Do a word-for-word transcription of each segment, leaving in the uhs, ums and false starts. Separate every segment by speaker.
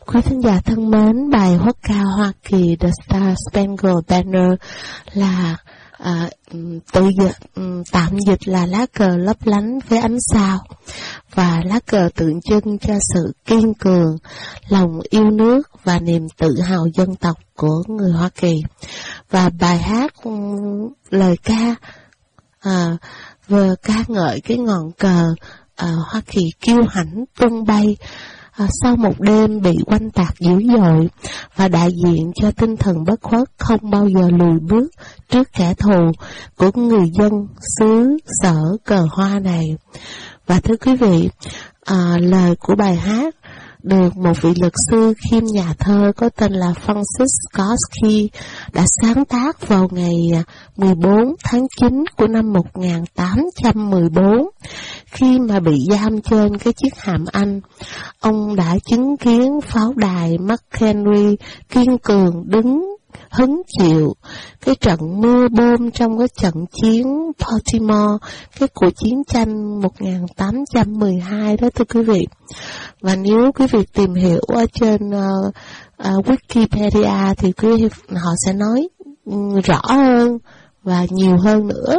Speaker 1: Quý thính giả thân mến, bài Hoắc ca Hoa Kỳ The Star Spangled Banner là à, tự dịch, tạm dịch là lá cờ lấp lánh với ánh sao, và lá cờ tượng trưng cho sự kiên cường, lòng yêu nước và niềm tự hào dân tộc của người Hoa Kỳ. Và bài hát lời ca à, vừa ca ngợi cái ngọn cờ à, Hoa Kỳ kiêu hãnh tung bay À, sau một đêm bị oanh tạc dữ dội, và đại diện cho tinh thần bất khuất không bao giờ lùi bước trước kẻ thù của người dân xứ sở cờ hoa này. Và thưa quý vị, à, lời của bài hát được một vị luật sư kiêm nhà thơ có tên là Francis Scott Key đã sáng tác vào ngày mười bốn tháng chín của năm một nghìn tám trăm mười bốn. Khi mà bị giam trên cái chiếc hạm Anh, ông đã chứng kiến pháo đài McHenry kiên cường đứng hứng chịu cái trận mưa bom trong cái trận chiến Baltimore, cái cuộc chiến tranh một nghìn tám trăm mười hai đó thưa quý vị. Và nếu quý vị tìm hiểu ở trên uh, uh, Wikipedia thì quý vị, họ sẽ nói um, rõ hơn và nhiều hơn nữa.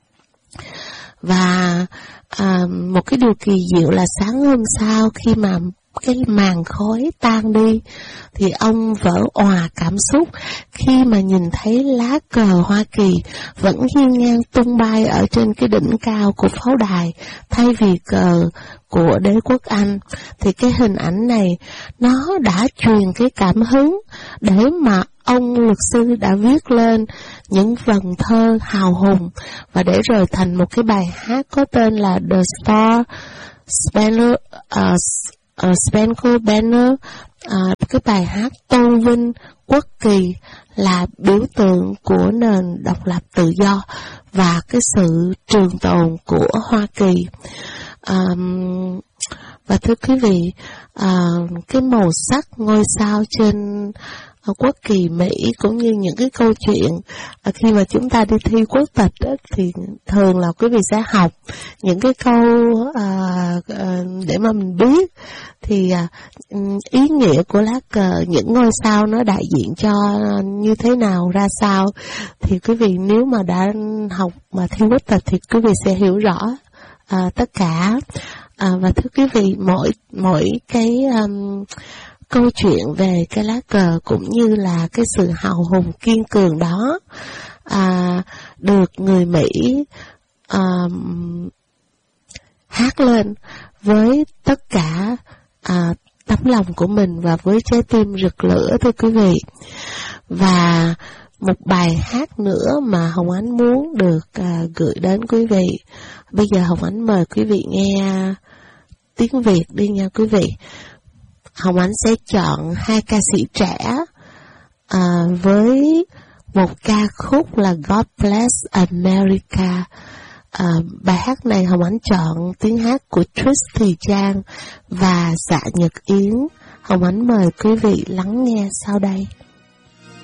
Speaker 1: Và uh, một cái điều kỳ diệu là sáng hôm sau, khi mà cái màn khói tan đi, thì ông vỡ òa cảm xúc khi mà nhìn thấy lá cờ Hoa Kỳ vẫn hiên ngang tung bay ở trên cái đỉnh cao của pháo đài thay vì cờ của đế quốc Anh. Thì cái hình ảnh này nó đã truyền cái cảm hứng để mà ông luật sư đã viết lên những vần thơ hào hùng, và để rồi thành một cái bài hát có tên là The Star Spangled uh, Uh, Spangled Banner, uh, cái bài hát tôn vinh quốc kỳ là biểu tượng của nền độc lập tự do và cái sự trường tồn của Hoa Kỳ. Um, và thưa quý vị, uh, cái màu sắc ngôi sao trên uh, quốc kỳ Mỹ cũng như những cái câu chuyện uh, khi mà chúng ta đi thi quốc tịch đó, thì thường là quý vị sẽ học những cái câu uh, uh, để mà mình biết thì uh, ý nghĩa của lá cờ, những ngôi sao nó đại diện cho như thế nào, ra sao. Thì quý vị nếu mà đã học mà thi quốc tịch thì quý vị sẽ hiểu rõ uh, tất cả. À, và thưa quý vị, mỗi mỗi cái um, câu chuyện về cái lá cờ cũng như là cái sự hào hùng kiên cường đó à, được người Mỹ um, hát lên với tất cả à, tấm lòng của mình và với trái tim rực lửa thưa quý vị. Và một bài hát nữa mà Hồng Ánh muốn được à, gửi đến quý vị. Bây giờ Hồng Ánh mời quý vị nghe tiếng Việt đi nha quý vị. Hồng Ánh sẽ chọn hai ca sĩ trẻ à, với một ca khúc là God Bless America. À, bài hát này Hồng Ánh chọn tiếng hát của Trixie Trang và Dạ Nhật Yến. Hồng Ánh mời quý vị lắng nghe sau đây.